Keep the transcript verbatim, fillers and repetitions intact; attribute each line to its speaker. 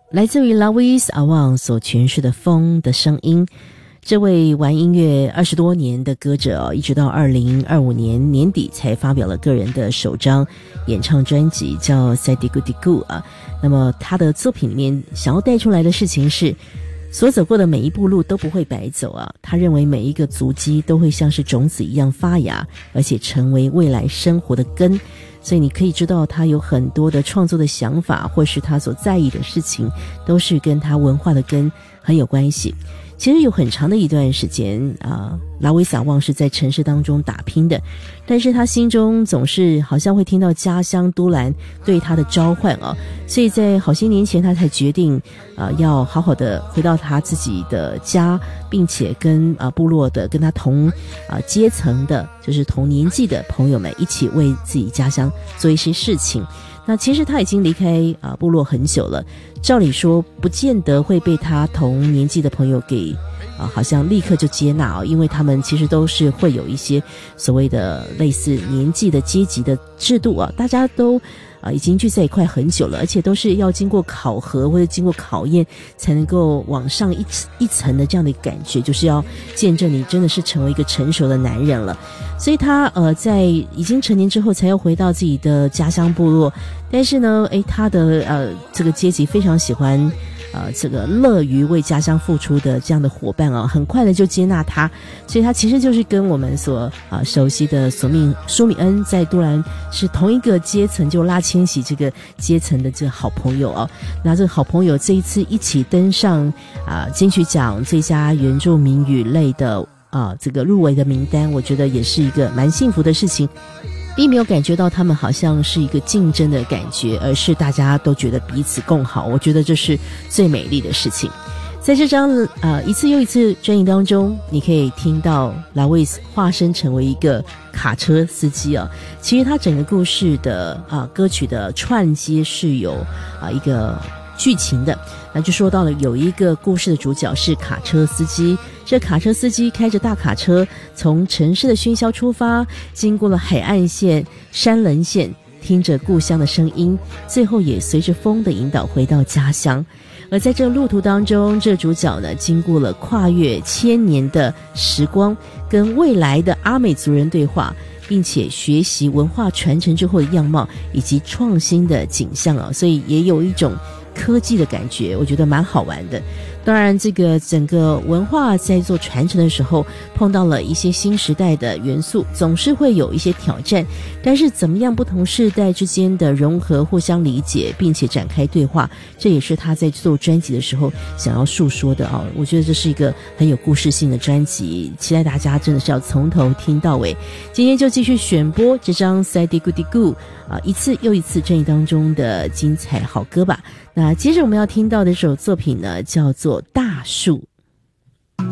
Speaker 1: 来自于 Louis Armstrong 所诠释的风的声音。这位玩音乐二十多年的歌者哦，一直到二零二五年年底才发表了个人的首张演唱专辑，叫 Sadiku Diku 啊。那么他的作品里面想要带出来的事情是，所走过的每一步路都不会白走啊。他认为每一个足迹都会像是种子一样发芽，而且成为未来生活的根。所以你可以知道他有很多的创作的想法，或是他所在意的事情，都是跟他文化的根很有关系。其实有很长的一段时间啊，拉维萨旺是在城市当中打拼的，但是他心中总是好像会听到家乡都兰对他的召唤啊，所以在好些年前他才决定啊，要好好的回到他自己的家，并且跟啊部落的跟他同啊阶层的，就是同年纪的朋友们一起为自己家乡做一些事情。那其实他已经离开啊部落很久了，照理说不见得会被他同年纪的朋友给啊好像立刻就接纳哦，因为他们其实都是会有一些所谓的类似年纪的阶级的制度啊，大家都啊已经聚在一块很久了，而且都是要经过考核或者经过考验才能够往上一一层的这样的感觉，就是要见证你真的是成为一个成熟的男人了。所以他呃在已经成年之后才又回到自己的家乡部落，但是呢诶他的呃这个阶级非常喜欢呃这个乐于为家乡付出的这样的伙伴啊，很快的就接纳他。所以他其实就是跟我们所啊、呃、熟悉的索命舒米恩在都兰是同一个阶层，就拉千禧这个阶层的这个好朋友啊。那这个好朋友这一次一起登上啊、呃、金曲奖最佳原住民语类的啊、呃、这个入围的名单，我觉得也是一个蛮幸福的事情。并没有感觉到他们好像是一个竞争的感觉，而是大家都觉得彼此共好，我觉得这是最美丽的事情。在这张呃一次又一次专辑当中，你可以听到拉维斯化身成为一个卡车司机啊。其实他整个故事的啊、呃、歌曲的串接是有啊、呃、一个剧情的，那就说到了有一个故事的主角是卡车司机。这卡车司机开着大卡车从城市的喧嚣出发，经过了海岸线、山棱线，听着故乡的声音，最后也随着风的引导回到家乡。而在这个路途当中，这主角呢经过了跨越千年的时光，跟未来的阿美族人对话，并且学习文化传承之后的样貌以及创新的景象啊，所以也有一种科技的感觉，我觉得蛮好玩的。当然这个整个文化在做传承的时候碰到了一些新时代的元素，总是会有一些挑战，但是怎么样不同世代之间的融合，互相理解并且展开对话，这也是他在做专辑的时候想要诉说的哦。我觉得这是一个很有故事性的专辑，期待大家真的是要从头听到尾。今天就继续选播这张 Sadiku Diku 啊，一次又一次专辑当中的精彩好歌吧。那接着我们要听到的这首作品呢，叫做大树。